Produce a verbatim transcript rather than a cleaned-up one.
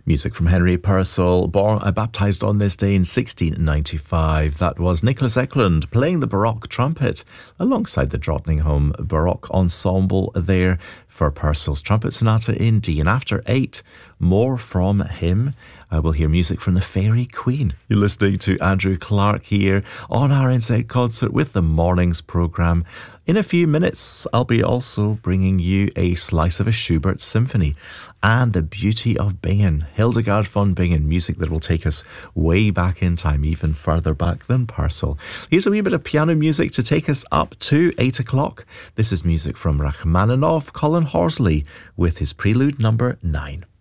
Music from Henry Purcell, born, uh, baptised on this day in sixteen ninety-five. That was Nicholas Eklund playing the Baroque trumpet alongside the Drottningham Baroque Ensemble there for Purcell's Trumpet Sonata in D. And after eight, more from him. Uh, we'll hear music from the Fairy Queen. You're listening to Andrew Clark here on R N Z Concert with the Mornings programme. In a few minutes, I'll be also bringing you a slice of a Schubert symphony and the beauty of Bingen, Hildegard von Bingen, music that will take us way back in time, even further back than Purcell. Here's a wee bit of piano music to take us up to eight o'clock. This is music from Rachmaninoff, Colin Horsley, with his prelude number nine.